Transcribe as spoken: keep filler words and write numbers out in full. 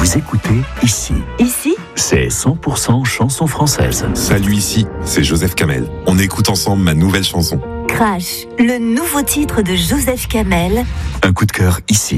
Vous écoutez Ici. Ici, C'est cent pour cent chanson française. Salut, ici, c'est Joseph Kamel. On écoute ensemble ma nouvelle chanson. Crash, le nouveau titre de Joseph Kamel. Un coup de cœur ici.